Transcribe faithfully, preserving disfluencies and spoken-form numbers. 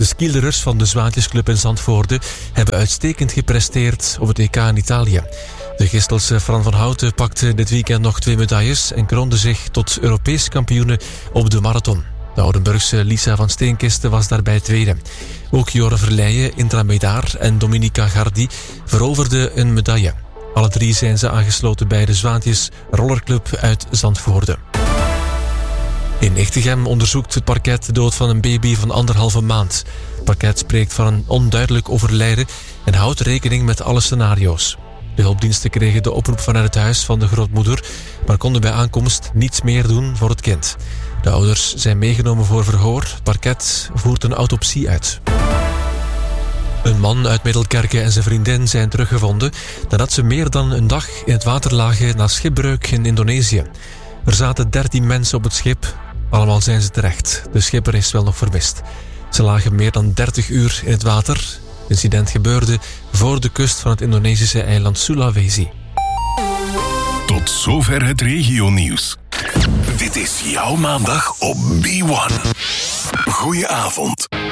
De skielerers van de Zwaantjesclub in Zandvoorde hebben uitstekend gepresteerd op het E K in Italië. De Gistelse Fran van Houten pakte dit weekend nog twee medailles en kroonde zich tot Europees kampioene op de marathon. De Oudenburgse Lisa van Steenkisten was daarbij tweede. Ook Jorre Verleijen, Indra Medaar en Dominica Gardi veroverden een medaille. Alle drie zijn ze aangesloten bij de Zwaantjes Rollerclub uit Zandvoorde. In Echtegem onderzoekt het parket de dood van een baby van anderhalve maand. Het parket spreekt van een onduidelijk overlijden en houdt rekening met alle scenario's. De hulpdiensten kregen de oproep vanuit het huis van de grootmoeder, maar konden bij aankomst niets meer doen voor het kind. De ouders zijn meegenomen voor verhoor. Het parket voert een autopsie uit. Een man uit Middelkerke en zijn vriendin zijn teruggevonden nadat ze meer dan een dag in het water lagen na schipbreuk in Indonesië. Er zaten dertien mensen op het schip. Allemaal zijn ze terecht. De schipper is wel nog vermist. Ze lagen meer dan dertig uur in het water. Het incident gebeurde voor de kust van het Indonesische eiland Sulawesi. Tot zover het regionieuws. Dit is jouw maandag op B one. Goeie avond.